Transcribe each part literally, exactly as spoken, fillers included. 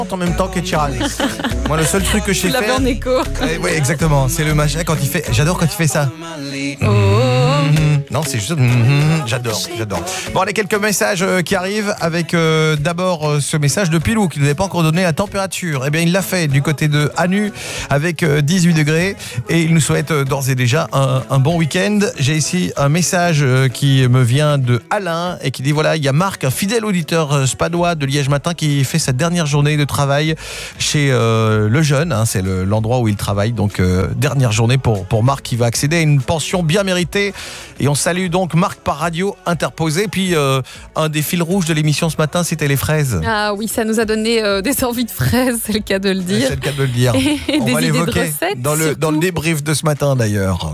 en même temps qu'Ed Sheeran. Moi, le seul truc que je sais faire... en écho. Euh, oui, exactement. C'est le machin quand il fait... J'adore quand il fait ça. Oh. Mmh, non, c'est juste... Mmh, j'adore, j'adore. Bon, allez, quelques messages euh, qui arrivent avec euh, d'abord euh, ce message de Pilou qui ne nous avait pas encore donné la température. Eh bien, il l'a fait du côté de Anu avec euh, dix-huit degrés et il nous souhaite euh, d'ores et déjà un, un bon week-end. J'ai ici un message euh, qui me vient de Alain et qui dit voilà, il y a Marc, un fidèle auditeur euh, spadois de Liège Matin qui fait sa dernière journée de travail chez euh, Le Jeune, hein, c'est le, l'endroit où il travaille, donc euh, dernière journée pour, pour Marc qui va accéder à une pension bien méritée et on salue donc Marc par radio interposé. Puis euh, un des fils rouges de l'émission ce matin, c'était les fraises. Ah oui, ça nous a donné euh, des envies de fraises, c'est le cas de le dire. C'est le cas de le dire. Et on des va idées de l'évoquer recettes, dans le, dans le débrief de ce matin d'ailleurs.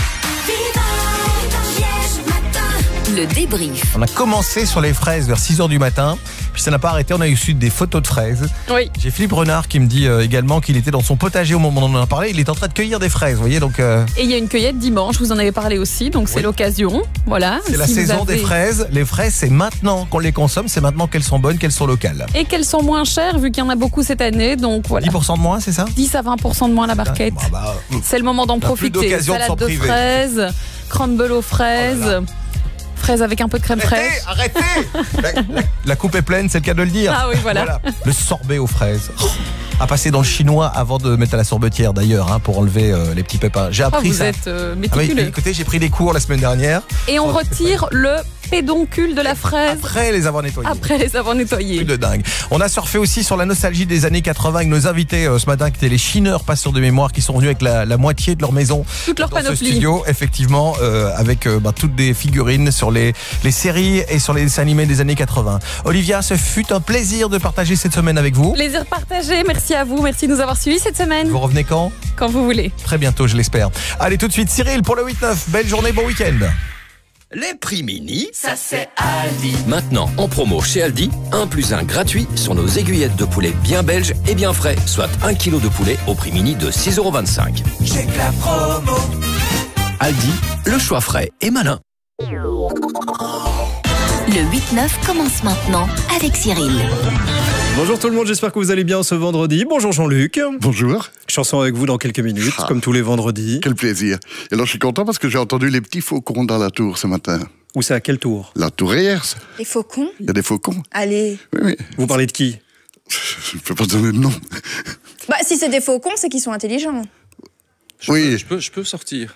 Le débrief. On a commencé sur les fraises vers six heures du matin, puis ça n'a pas arrêté, on a eu des photos de fraises. Oui. J'ai Philippe Renard qui me dit euh, également qu'il était dans son potager au moment où on en a parlé, il est en train de cueillir des fraises, vous voyez, donc... Euh... Et il y a une cueillette dimanche, vous en avez parlé aussi, donc c'est oui. l'occasion, voilà. C'est la si saison avez... des fraises, les fraises c'est maintenant qu'on les consomme, c'est maintenant qu'elles sont bonnes, qu'elles sont locales. Et qu'elles sont moins chères vu qu'il y en a beaucoup cette année, donc voilà. dix pour cent de moins, c'est ça ? dix à vingt pour cent de moins la barquette. Bah, bah, euh, c'est le moment d'en profiter. Plus d'occasion de s'en Salade de priver. fraises, crumble aux fraises... Oh fraises avec un peu de crème fraîche. Arrêtez, arrêtez la, la, la coupe est pleine, c'est le cas de le dire. Ah oui, voilà. voilà. Le sorbet aux fraises. Oh, à passer dans le chinois avant de mettre à la sorbetière d'ailleurs, hein, pour enlever euh, les petits pépins. J'ai appris ah, vous ça. Vous êtes euh, méticuleux. Ah oui, écoutez, j'ai pris des cours la semaine dernière. Et on retire le pédoncule de la fraise. Après les avoir nettoyés. Après les avoir nettoyés. Plus de dingue. On a surfé aussi sur la nostalgie des années quatre-vingts avec nos invités euh, ce matin qui étaient les chineurs, pas sûrs de mémoire, qui sont venus avec la, la moitié de leur maison. Toute leur dans panoplie. Ce studio, effectivement, euh, avec euh, bah, toutes des figurines sur les, les séries et sur les dessins animés des années quatre-vingts. Olivia, ce fut un plaisir de partager cette semaine avec vous. Plaisir partagé. Merci à vous. Merci de nous avoir suivis cette semaine. Vous revenez quand ? Quand vous voulez. Très bientôt, je l'espère. Allez, tout de suite, Cyril pour le huit neuf. Belle journée, bon week-end. Les prix mini, ça c'est Aldi. Maintenant, en promo chez Aldi, un plus un gratuit sur nos aiguillettes de poulet bien belges et bien frais, soit un kilo de poulet au prix mini de six euros vingt-cinq. J'ai que la promo. Aldi, le choix frais et malin. Le huit neuf commence maintenant avec Cyril. Bonjour tout le monde, j'espère que vous allez bien ce vendredi. Bonjour Jean-Luc. Bonjour. Chanson avec vous dans quelques minutes, Ah. comme tous les vendredis. Quel plaisir. Et alors je suis content parce que j'ai entendu les petits faucons dans la tour ce matin. Où c'est, à quel tour? La tour Ayers. Les faucons? Il y a des faucons. Allez. Oui, oui. Vous parlez de qui? Je ne peux pas donner de nom. Bah, si c'est des faucons, c'est qu'ils sont intelligents. Je oui. Peux, je, peux, je peux sortir.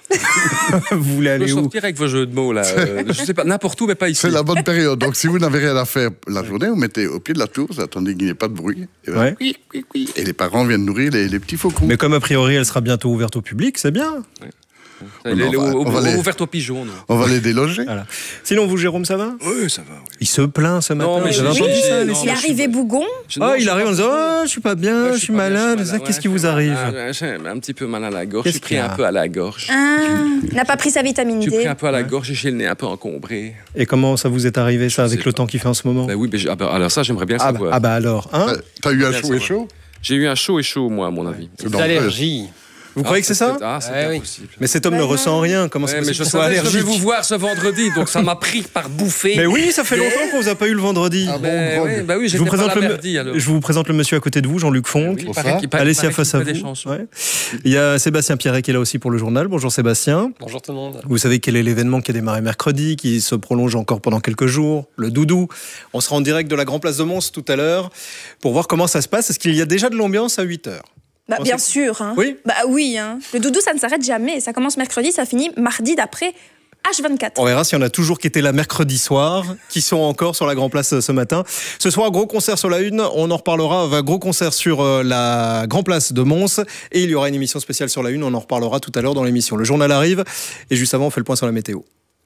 Vous voulez aller je peux où? sortir avec vos jeux de mots, là. Euh, je sais pas, n'importe où, mais pas ici. C'est la bonne période. Donc si vous n'avez rien à faire la journée, vous mettez au pied de la tour, vous attendez qu'il n'y ait pas de bruit. Et, voilà. Ouais. Oui, oui, oui. Et les parents viennent nourrir les, les petits faucons. Mais comme a priori elle sera bientôt ouverte au public, c'est bien. Ouais. On Les, les, va- au- on va au- les- Ouverte aux pigeons, non. On va les déloger. Voilà. Sinon vous, Jérôme, ça va? Oui, ça va. Oui. Il se plaint ce matin. Non, mais Vous avez oui, entendu j'ai- ça? non, les- Il est arrivé bougon. Je- Ah, non, il je arrive en suis disant pas- oh, je suis pas bien, Ouais, je suis pas bien, malade. je suis Ça, malade. Qu'est-ce qui Ouais, vous je suis arrive? malade. J'ai un petit peu mal à la gorge. Qu'est-ce J'ai pris qu'il y a un peu à la gorge. Ah, n'a pas pris sa vitamine J'ai pris un D. peu à la gorge et j'ai le nez un peu encombré. Et comment ça vous est arrivé ça avec sais le pas. temps qu'il fait en ce moment? Ben oui, ben j'ai- ah ben, alors ça, j'aimerais bien le Ah bah, savoir. ah bah alors, hein? Euh, T'as eu un Bien chaud et savoir. chaud. J'ai eu un chaud et chaud, moi, à mon avis. C'est dangereux. Allergie. Vous croyez que c'est ça? Ah, c'est Ouais, oui. impossible. Mais cet homme Bah ne non. ressent rien. Comment Ouais, ça se mais fait je qu'il soit savais que je vais allergique? vous voir ce vendredi, donc ça m'a pris par bouffée. Mais oui, ça fait longtemps qu'on vous a pas eu le vendredi. Ah bon, Ben drogue. oui, bah oui, Je vous, j'étais pas présente la le, merdie, alors. je vous présente le monsieur à côté de vous, Jean-Luc Fonck. Oui, il Pour paraît ça. qu'il- il paraît Alessia qu'il face à fait des vous. chansons. Ouais. Il y a Sébastien Pierret qui est là aussi pour le journal. Bonjour Sébastien. Bonjour tout le monde. Vous savez quel est l'événement qui a démarré mercredi, qui se prolonge encore pendant quelques jours, le doudou. On sera en direct de la Grand Place de Mons tout à l'heure pour voir comment ça se passe. Est-ce qu'il y a déjà de l'ambiance à huit heures? Bah, Non, bien c'est- sûr. Hein. Oui. Bah oui. Hein. Le doudou, ça ne s'arrête jamais. Ça commence mercredi, ça finit mardi d'après H vingt-quatre. On verra s'il y en a toujours qui étaient là mercredi soir, qui sont encore sur la Grand Place ce matin. Ce soir, gros concert sur la Une. On en reparlera. Un gros concert sur euh, la Grand Place de Mons. Et il y aura une émission spéciale sur la Une. On en reparlera tout à l'heure dans l'émission. Le journal arrive. Et juste avant, on fait le point sur la météo.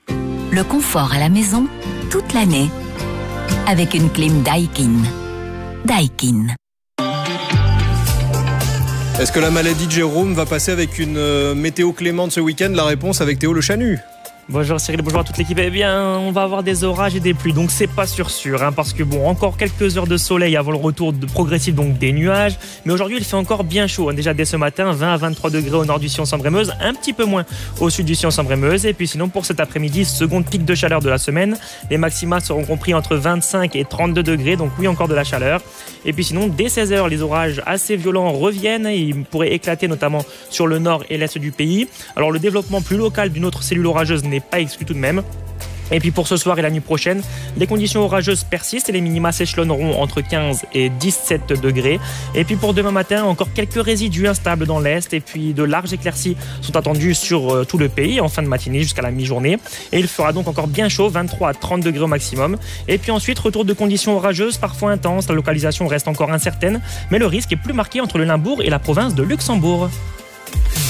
Le confort à la maison toute l'année avec une clim Daikin. Daikin. Est-ce que la maladie de Jérôme va passer avec une euh, météo clémente ce week-end? La réponse avec Théo Le Chanu. Bonjour Cyril, bonjour à toute l'équipe. Eh bien, on va avoir des orages et des pluies, donc c'est pas sûr sûr, hein, parce que bon, encore quelques heures de soleil avant le retour de progressif donc des nuages. Mais aujourd'hui, il fait encore bien chaud. Hein, déjà dès ce matin, vingt à vingt-trois degrés au nord du Sion-Sambre-et-Meuse, un petit peu moins au sud du Sion-Sambre-et-Meuse. Et puis sinon, pour cet après-midi, second pic de chaleur de la semaine, les maxima seront compris entre vingt-cinq et trente-deux degrés, donc oui, encore de la chaleur. Et puis sinon, dès seize heures, les orages assez violents reviennent. Ils pourraient éclater notamment sur le nord et l'est du pays. Alors le développement plus local d'une autre cellule orageuse n'est pas exclu tout de même. Et puis pour ce soir et la nuit prochaine, les conditions orageuses persistent et les minima s'échelonneront entre quinze et dix-sept degrés. Et puis pour demain matin, encore quelques résidus instables dans l'est et puis de larges éclaircies sont attendus sur euh, tout le pays en fin de matinée jusqu'à la mi-journée. Et il fera donc encore bien chaud, vingt-trois à trente degrés au maximum. Et puis ensuite, retour de conditions orageuses parfois intenses. La localisation reste encore incertaine, mais le risque est plus marqué entre le Limbourg et la province de Luxembourg.